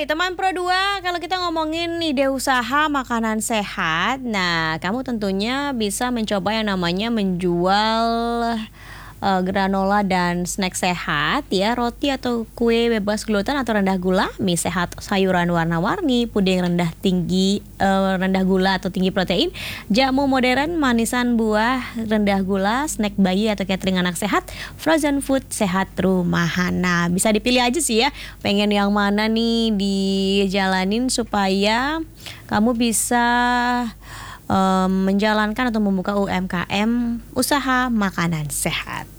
Oke, teman Pro 2, kalau kita ngomongin ide usaha makanan sehat, nah kamu tentunya bisa mencoba yang namanya menjual granola dan snack sehat ya, roti atau kue bebas gluten atau rendah gula, mie sehat, sayuran warna-warni, puding rendah gula atau tinggi protein, jamu modern, manisan buah rendah gula, snack bayi atau catering anak sehat, frozen food sehat rumahan. Nah, bisa dipilih aja sih ya, pengen yang mana nih dijalanin supaya kamu bisa menjalankan atau membuka UMKM usaha makanan sehat.